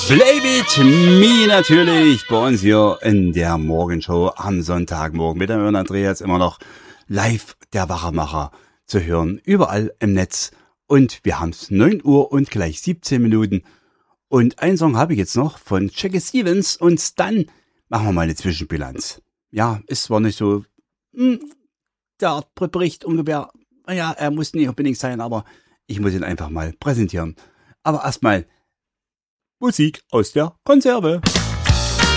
Play with me natürlich bei uns hier in der Morgenshow am Sonntagmorgen mit dem Andreas immer noch live der Wachemacher zu hören, überall im Netz. Und wir haben es 9 Uhr und gleich 17 Minuten. Und einen Song habe ich jetzt noch von Jackie Stevens und dann machen wir mal eine Zwischenbilanz. Ja, ist zwar nicht so der Bericht ungefähr, naja, er muss nicht unbedingt sein, aber ich muss ihn einfach mal präsentieren. Aber erstmal Musik aus der Konserve.